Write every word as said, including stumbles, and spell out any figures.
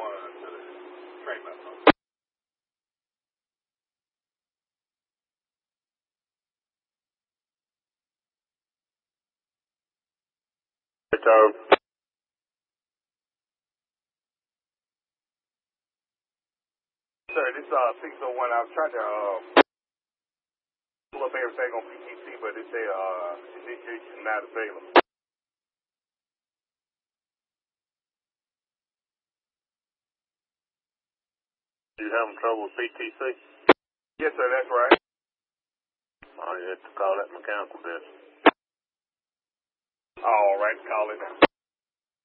one to the train level. So, sir, this uh six oh one. I was trying to uh pull up everything on P T C, but it say uh initiation not available. You having trouble with P T C? Yes, sir. That's right. Oh, you have to call that mechanical desk. All right, call it now.